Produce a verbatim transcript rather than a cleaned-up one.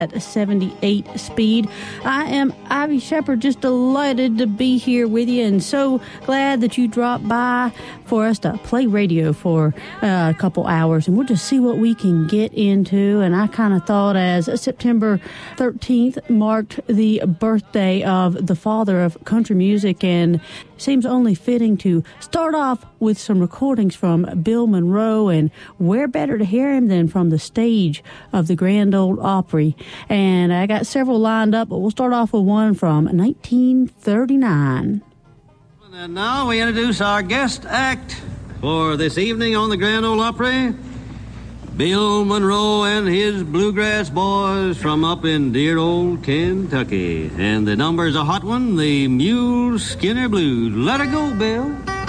at seventy-eight speed. I am Ivy Shepard, just delighted to be here with you and so glad that you dropped by for us to play radio for uh, a couple hours, and we'll just see what we can get into. And I kind of thought, as September thirteenth marked the birthday of the father of country music, and it seems only fitting to start off with some recordings from Bill Monroe, and where better to hear him than from the stage of the Grand Ole Opry. And I got several lined up, but we'll start off with one from nineteen thirty-nine. And now we introduce our guest act for this evening on the Grand Ole Opry, Bill Monroe and his Bluegrass Boys from up in dear old Kentucky. And the number's a hot one, the Mule Skinner Blues. Let her go, Bill.